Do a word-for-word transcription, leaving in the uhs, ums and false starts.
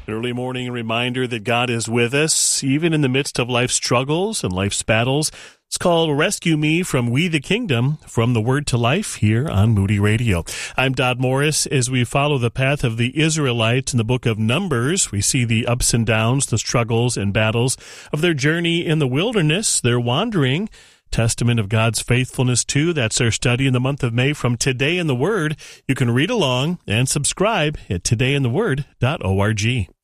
Early morning reminder that God is with us, even in the midst of life's struggles and life's battles. It's called Rescue Me from We the Kingdom, from the Word to Life, here on Moody Radio. I'm Dodd Morris. As we follow the path of the Israelites in the book of Numbers, we see the ups and downs, the struggles and battles of their journey in the wilderness, their wandering. Testament of God's faithfulness, too. That's our study in the month of May from Today in the Word. You can read along and subscribe at today in the word dot org.